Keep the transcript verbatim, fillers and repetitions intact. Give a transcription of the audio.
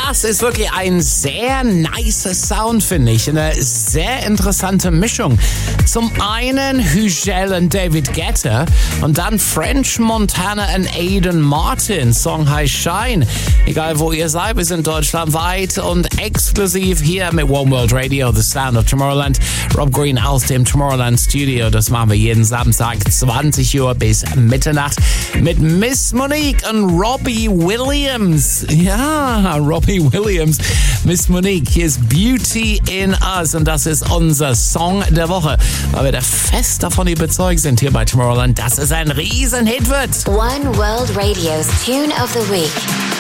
Das ist wirklich ein sehr nicer Sound, finde ich. Eine sehr interessante Mischung. Zum einen Hügel und David Guetta und dann French Montana und Aiden Martin. Song heißt Shine. Egal wo ihr seid, wir sind deutschlandweit und exklusiv hier mit One World Radio, The Sound of Tomorrowland. Rob Green aus dem Tomorrowland Studio. Das machen wir jeden Samstag, zwanzig Uhr bis Mitternacht mit Miss Monique und Robbie Williams. Ja, Robbie Williams. Miss Monique, hier ist Beauty in Us und das ist unser Song der Woche, weil wir da fest davon überzeugt sind hier bei Tomorrowland, dass es ein Riesenhit wird. One World Radio's Tune of the Week.